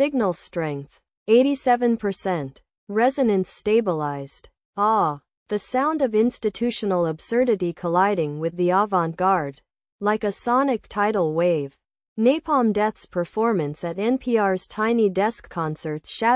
Signal strength 87%. Resonance stabilized. Ah, the sound of institutional absurdity colliding with the avant-garde. Like a sonic tidal wave. Napalm Death's performance at NPR's Tiny Desk concerts shattered